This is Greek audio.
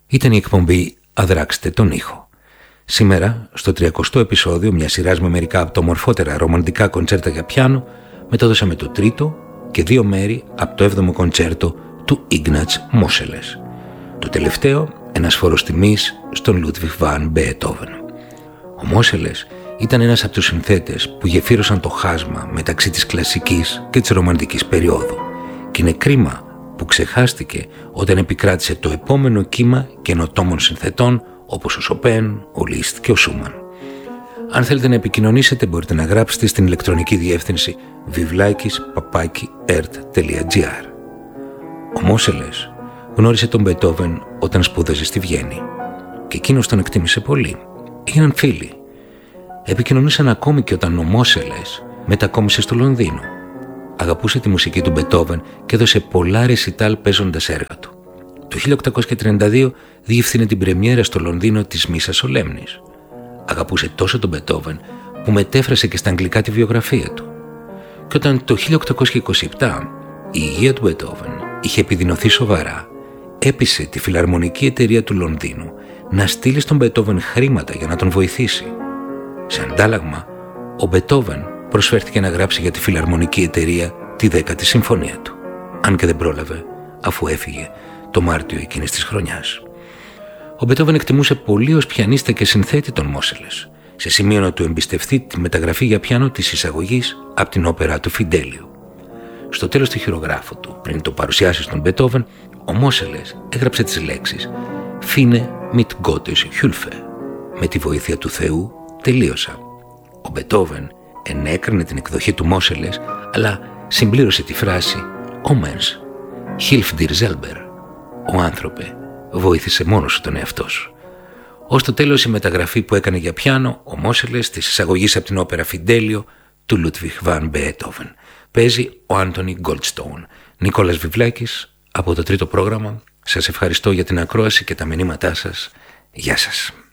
Ήταν η εκπομπή «Αδράξτε τον ήχο». Σήμερα, στο 30ο επεισόδιο μιας σειράς με μερικά από τα ομορφότερα ρομαντικά κοντσέρτα για πιάνο, μεταδώσαμε το τρίτο και 2 μέρη από το 7ο κοντσέρτο του Ignaz Moscheles. Το τελευταίο, ένας φόρος τιμής στον Ludwig van Beethoven. Ο Moscheles ήταν ένας από τους συνθέτες που γεφύρωσαν το χάσμα μεταξύ της κλασικής και της ρομαντικής περίοδου, και είναι κρίμα που ξεχάστηκε όταν επικράτησε το επόμενο κύμα καινοτόμων συνθετών όπως ο Σοπέν, ο Λίστ και ο Σούμαν. Αν θέλετε να επικοινωνήσετε, μπορείτε να γράψετε στην ηλεκτρονική διεύθυνση vivlakis@ert.gr. Ο Moscheles γνώρισε τον Μπετόβεν όταν σπούδαζε στη Βιέννη και εκείνος τον εκτίμησε πολύ. Έγιναν φίλοι. Επικοινωνήσαν ακόμη και όταν ο Moscheles μετακόμισε στο Λονδίνο. Αγαπούσε τη μουσική του Μπετόβεν και έδωσε πολλά ρεσιτάλ παίζοντας έργα του. Το 1832 διεύθυνε την πρεμιέρα στο Λονδίνο της Μίσας Σολέμνης. Αγαπούσε τόσο τον Μπετόβεν που μετέφρασε και στα αγγλικά τη βιογραφία του. Και όταν το 1827 η υγεία του Μπετόβεν είχε επιδεινωθεί σοβαρά, έπεισε τη φιλαρμονική εταιρεία του Λονδίνου να στείλει στον Μπετόβεν χρήματα για να τον βοηθήσει. Σε αντάλλαγμα, ο Μπετόβεν προσφέρθηκε να γράψει για τη φιλαρμονική εταιρεία τη 10η συμφωνία του, αν και δεν πρόλαβε αφού έφυγε το Μάρτιο εκείνης της χρονιάς. Ο Μπετόβεν εκτιμούσε πολύ ως πιανίστα και συνθέτη τον Moscheles, σε σημείο να του εμπιστευτεί τη μεταγραφή για πιάνο της εισαγωγής από την όπερα του Φιντέλιο. Στο τέλος του χειρογράφου του, πριν το παρουσιάσει στον Μπετόβεν, ο Moscheles έγραψε τις λέξεις «Fine mit Gottes Hilfe». Με τη βοήθεια του Θεού τελείωσα. Ο Μπετόβεν ενέκρινε την εκδοχή του Moscheles, αλλά συμπλήρωσε τη φράση «Omens, hilf dir selber». Ο άνθρωπε, βοήθησε μόνος σου τον εαυτό σου. Ως το τέλος η μεταγραφή που έκανε για πιάνο ο Moscheles της εισαγωγής από την όπερα Φιντέλιο του Ludwig van Beethoven. Παίζει ο Άντονι Γκόλτστόουν. Νικόλας Βιβλάκης από το τρίτο πρόγραμμα. Σας ευχαριστώ για την ακρόαση και τα μηνύματά σας. Γεια σας.